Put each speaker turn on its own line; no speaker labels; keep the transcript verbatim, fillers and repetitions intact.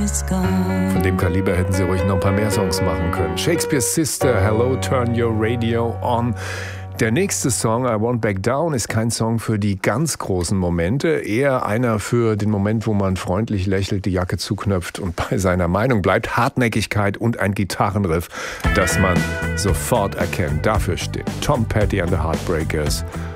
Von dem Kaliber hätten sie ruhig noch ein paar mehr Songs machen können. Shakespeare's Sister, Hello, Turn Your Radio On. Der nächste Song, I Won't Back Down, ist kein Song für die ganz großen Momente, eher einer für den Moment, wo man freundlich lächelt, die Jacke zuknöpft und bei seiner Meinung bleibt. Hartnäckigkeit und ein Gitarrenriff, das man sofort erkennt. Dafür steht Tom Petty and the Heartbreakers